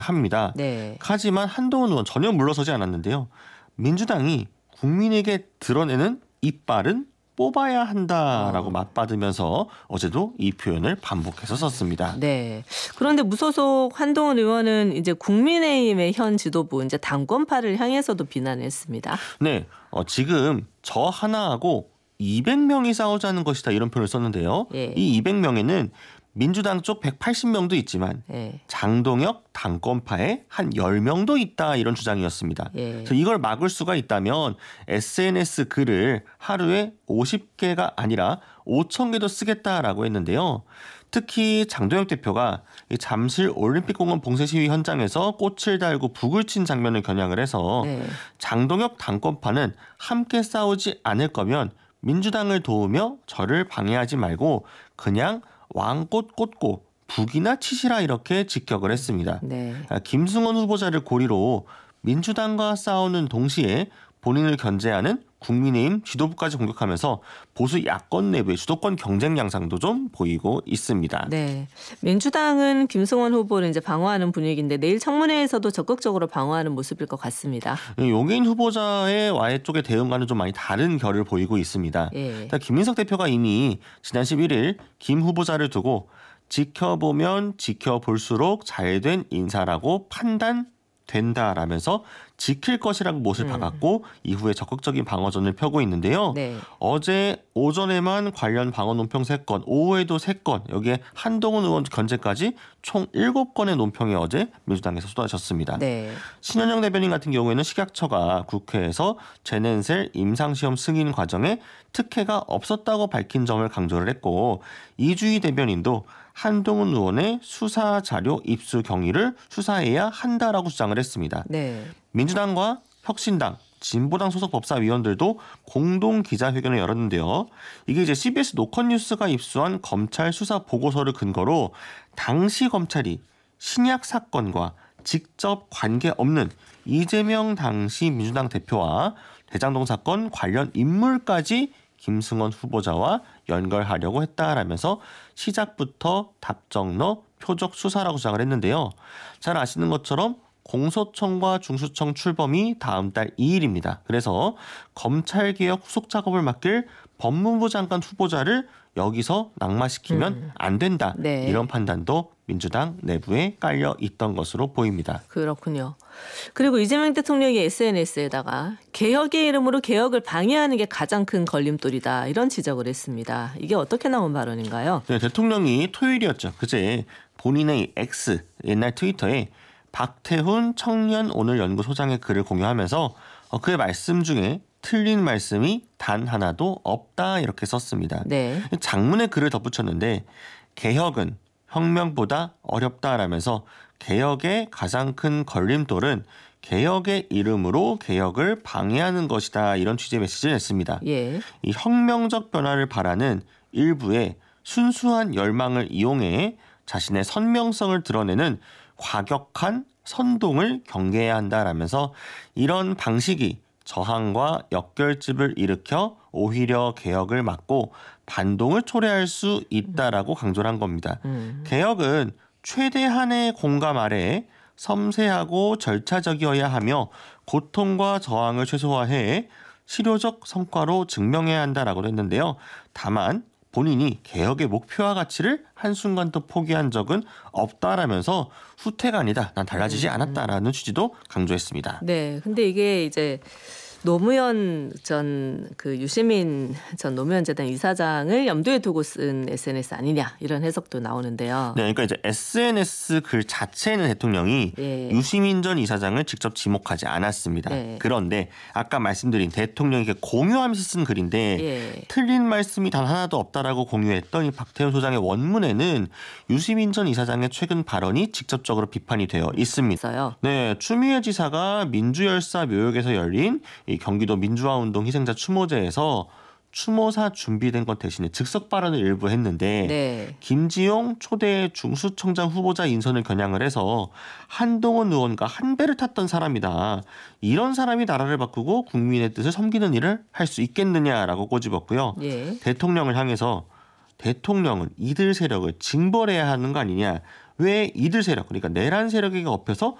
합니다. 네. 하지만 한동훈 의원 전혀 물러서지 않았는데요. 민주당이 국민에게 드러내는 이빨은 뽑아야 한다라고 맞받으면서 어제도 이 표현을 반복해서 썼습니다. 네. 그런데 무소속 한동훈 의원은 이제 국민의힘의 현 지도부 이제 당권파를 향해서도 비난했습니다. 네, 지금 저 하나하고 200명이 싸우자는 것이다 이런 표현을 썼는데요. 예. 이 200명에는 민주당 쪽 180명도 있지만 예. 장동혁 당권파에 한 10명도 있다 이런 주장이었습니다. 예. 그래서 이걸 막을 수가 있다면 SNS 글을 하루에 50개가 아니라 5,000개도 쓰겠다라고 했는데요. 특히 장동혁 대표가 잠실 올림픽공원 봉쇄 시위 현장에서 꽃을 달고 북을 친 장면을 겨냥을 해서 네. 장동혁 당권파는 함께 싸우지 않을 거면 민주당을 도우며 저를 방해하지 말고 그냥 왕꽃 꽂고 북이나 치시라 이렇게 직격을 했습니다. 네. 김승원 후보자를 고리로 민주당과 싸우는 동시에 본인을 견제하는 국민의힘 지도부까지 공격하면서 보수 야권 내부의 주도권 경쟁 양상도 좀 보이고 있습니다. 네. 민주당은 김승원 후보를 이제 방어하는 분위기인데 내일 청문회에서도 적극적으로 방어하는 모습일 것 같습니다. 용해인 후보자의 와해 쪽의 대응과는 좀 많이 다른 결을 보이고 있습니다. 예. 김민석 대표가 이미 지난 11일 김 후보자를 두고 지켜보면 지켜볼수록 잘된 인사라고 판단된다라면서 지킬 것이라고 못을 박았고 이후에 적극적인 방어전을 펴고 있는데요. 네. 어제 오전에만 관련 방어 논평 3건, 오후에도 3건, 여기에 한동훈 의원 견제까지 총 7건의 논평이 어제 민주당에서 쏟아졌습니다. 네. 신현영 대변인 같은 경우에는 식약처가 국회에서 제넨셀 임상시험 승인 과정에 특혜가 없었다고 밝힌 점을 강조를 했고 이주희 대변인도 한동훈 의원의 수사 자료 입수 경위를 수사해야 한다라고 주장을 했습니다. 네. 민주당과 혁신당, 진보당 소속 법사위원들도 공동 기자회견을 열었는데요. 이게 이제 CBS 노컷뉴스가 입수한 검찰 수사 보고서를 근거로 당시 검찰이 신약 사건과 직접 관계없는 이재명 당시 민주당 대표와 대장동 사건 관련 인물까지 김승원 후보자와 연결하려고 했다라면서 시작부터 답정너 표적 수사라고 주장을 했는데요. 잘 아시는 것처럼 공소청과 중수청 출범이 다음 달 2일입니다. 그래서 검찰개혁 후속 작업을 맡길 법무부 장관 후보자를 여기서 낙마시키면 안 된다. 네. 이런 판단도 민주당 내부에 깔려 있던 것으로 보입니다. 그렇군요. 그리고 이재명 대통령이 SNS에다가 개혁의 이름으로 개혁을 방해하는 게 가장 큰 걸림돌이다. 이런 지적을 했습니다. 이게 어떻게 나온 발언인가요? 네, 대통령이 토요일이었죠. 그제 본인의 X, 옛날 트위터에 박태훈 청년오늘연구소장의 글을 공유하면서 그의 말씀 중에 틀린 말씀이 단 하나도 없다 이렇게 썼습니다. 네. 장문의 글을 덧붙였는데 개혁은 혁명보다 어렵다라면서 개혁의 가장 큰 걸림돌은 개혁의 이름으로 개혁을 방해하는 것이다 이런 취지의 메시지를 냈습니다. 예. 이 혁명적 변화를 바라는 일부의 순수한 열망을 이용해 자신의 선명성을 드러내는 과격한 선동을 경계해야 한다라면서 이런 방식이 저항과 역결집을 일으켜 오히려 개혁을 막고 반동을 초래할 수 있다라고 강조를 한 겁니다. 개혁은 최대한의 공감 아래에 섬세하고 절차적이어야 하며 고통과 저항을 최소화해 실효적 성과로 증명해야 한다라고 했는데요. 다만 본인이 개혁의 목표와 가치를 한순간도 포기한 적은 없다라면서 후퇴가 아니다. 난 달라지지 않았다라는 취지도 강조했습니다. 네. 근데 이게 이제 노무현 전 유시민 전 노무현재단 이사장을 염두에 두고 쓴 SNS 아니냐 이런 해석도 나오는데요. 네, 그러니까 이제 SNS 글 자체는 대통령이 예. 유시민 전 이사장을 직접 지목하지 않았습니다. 네. 그런데 아까 말씀드린 대통령이 공유하면서 쓴 글인데 예. 틀린 말씀이 단 하나도 없다라고 공유했던 이 박태훈 소장의 원문에는 유시민 전 이사장의 최근 발언이 직접적으로 비판이 되어 있습니다. 있어요. 네, 추미애 지사가 민주열사 묘역에서 열린 이 경기도 민주화운동 희생자 추모제에서 추모사 준비된 것 대신에 즉석 발언을 일부 했는데 네. 김지용 초대 중수청장 후보자 인선을 겨냥을 해서 한동훈 의원과 한 배를 탔던 사람이다. 이런 사람이 나라를 바꾸고 국민의 뜻을 섬기는 일을 할 수 있겠느냐라고 꼬집었고요. 예. 대통령을 향해서 대통령은 이들 세력을 징벌해야 하는 거 아니냐. 왜 이들 세력 그러니까 내란 세력에게 엎여서